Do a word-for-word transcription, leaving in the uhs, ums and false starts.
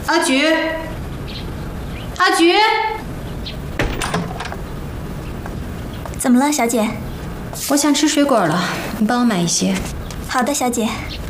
阿菊，阿菊， 怎么了，小姐？ 我想吃水果了，你帮我买一些。 好的，小姐。